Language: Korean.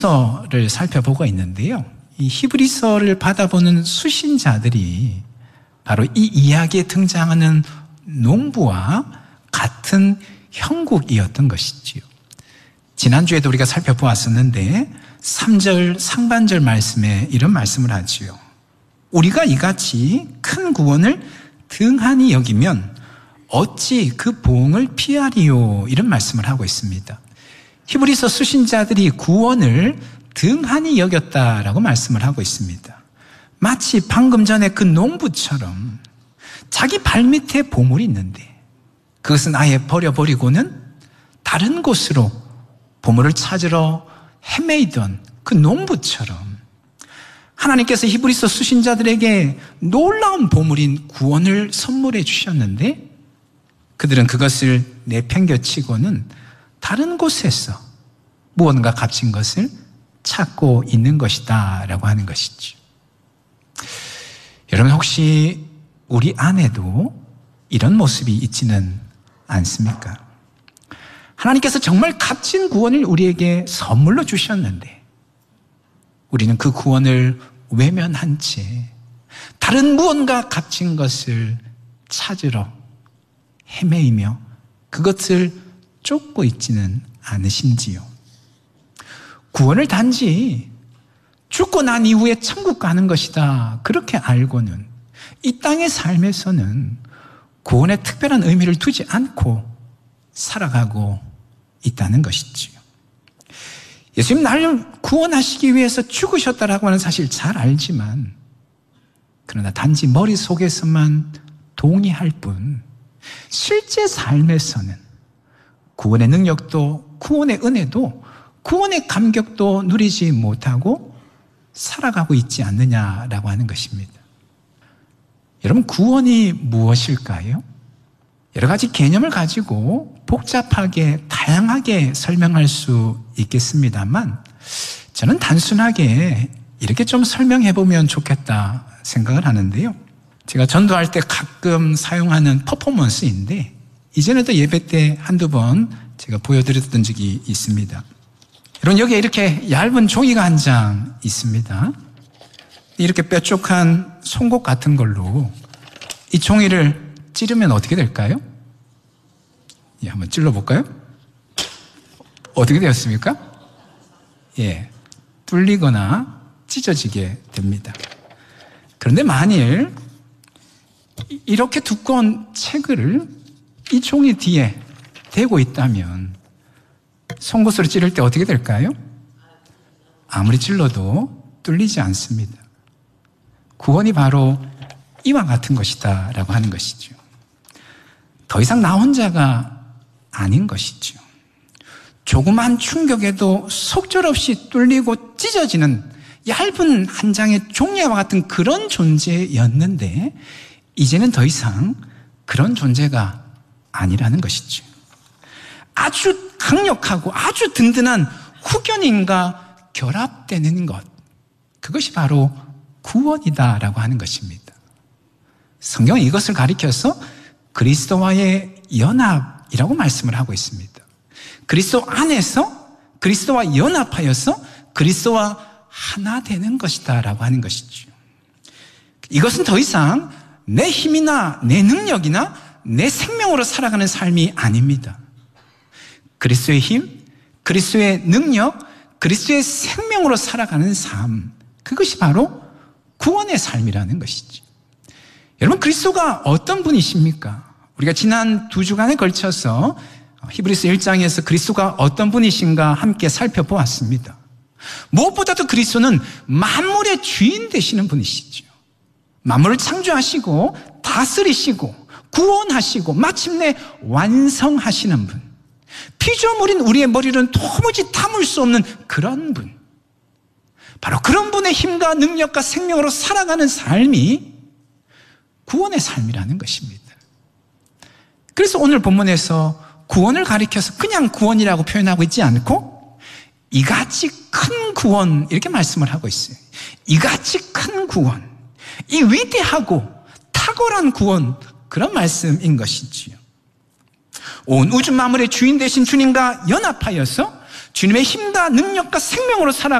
히브리서를 살펴보고 있는데요. 이 히브리서를 받아보는 수신자들이 바로 이 이야기에 등장하는 농부와 같은 형국이었던 것이지요. 지난주에도 우리가 살펴보았었는데 3절 상반절 말씀에 이런 말씀을 하지요. 우리가 이같이 큰 구원을 등한히 여기면 어찌 그 보응을 피하리요, 이런 말씀을 하고 있습니다. 히브리서 수신자들이 구원을 등한히 여겼다라고 말씀을 하고 있습니다. 마치 방금 전에 그 농부처럼 자기 발밑에 보물이 있는데 그것은 아예 버려버리고는 다른 곳으로 보물을 찾으러 헤매이던 그 농부처럼 하나님께서 히브리서 수신자들에게 놀라운 보물인 구원을 선물해 주셨는데 그들은 그것을 내팽겨치고는 다른 곳에서 무언가 값진 것을 찾고 있는 것이다 라고 하는 것이죠. 여러분, 혹시 우리 안에도 이런 모습이 있지는 않습니까? 하나님께서 정말 값진 구원을 우리에게 선물로 주셨는데 우리는 그 구원을 외면한 채 다른 무언가 값진 것을 찾으러 헤매이며 그것을 쫓고 있지는 않으신지요? 구원을 단지 죽고 난 이후에 천국 가는 것이다 그렇게 알고는 이 땅의 삶에서는 구원에 특별한 의미를 두지 않고 살아가고 있다는 것이지요. 예수님 나를 구원하시기 위해서 죽으셨다라고 하는 사실 잘 알지만 그러나 단지 머릿속에서만 동의할 뿐 실제 삶에서는 구원의 능력도 구원의 은혜도 구원의 감격도 누리지 못하고 살아가고 있지 않느냐라고 하는 것입니다. 여러분, 구원이 무엇일까요? 여러 가지 개념을 가지고 복잡하게 다양하게 설명할 수 있겠습니다만 저는 단순하게 이렇게 좀 설명해 보면 좋겠다 생각을 하는데요. 제가 전도할 때 가끔 사용하는 퍼포먼스인데 이전에도 예배 때 한두 번 제가 보여드렸던 적이 있습니다. 여러분, 여기에 이렇게 얇은 종이가 한 장 있습니다. 이렇게 뾰족한 송곳 같은 걸로 이 종이를 찌르면 어떻게 될까요? 예, 한번 찔러볼까요? 어떻게 되었습니까? 예, 뚫리거나 찢어지게 됩니다. 그런데 만일 이렇게 두꺼운 책을 이 종이 뒤에 대고 있다면 송곳으로 찌를 때 어떻게 될까요? 아무리 찔러도 뚫리지 않습니다. 구원이 바로 이와 같은 것이다 라고 하는 것이죠. 더 이상 나 혼자가 아닌 것이죠. 조그만 충격에도 속절없이 뚫리고 찢어지는 얇은 한 장의 종이와 같은 그런 존재였는데 이제는 더 이상 그런 존재가 아니라는 것이죠. 아주 강력하고 아주 든든한 후견인과 결합되는 것, 그것이 바로 구원이다라고 하는 것입니다. 성경은 이것을 가리켜서 그리스도와의 연합이라고 말씀을 하고 있습니다. 그리스도 안에서 그리스도와 연합하여서 그리스도와 하나 되는 것이다 라고 하는 것이죠. 이것은 더 이상 내 힘이나 내 능력이나 내 생명으로 살아가는 삶이 아닙니다. 그리스도의 힘, 그리스도의 능력, 그리스도의 생명으로 살아가는 삶, 그것이 바로 구원의 삶이라는 것이죠. 여러분, 그리스도가 어떤 분이십니까? 우리가 지난 2주간에 걸쳐서 히브리서 1장에서 그리스도가 어떤 분이신가 함께 살펴보았습니다. 무엇보다도 그리스도는 만물의 주인 되시는 분이시죠. 만물을 창조하시고 다스리시고 구원하시고 마침내 완성하시는 분, 피조물인 우리의 머리는 도무지 담을 수 없는 그런 분, 바로 그런 분의 힘과 능력과 생명으로 살아가는 삶이 구원의 삶이라는 것입니다. 그래서 오늘 본문에서 구원을 가리켜서 그냥 구원이라고 표현하고 있지 않고 이같이 큰 구원, 이렇게 말씀을 하고 있어요. 이같이 큰 구원, 이 위대하고 탁월한 구원, 그런 말씀인 것이지요. 온 우주 만물의 주인 되신 주님과 연합하여서 주님의 힘과 능력과 생명으로 살아가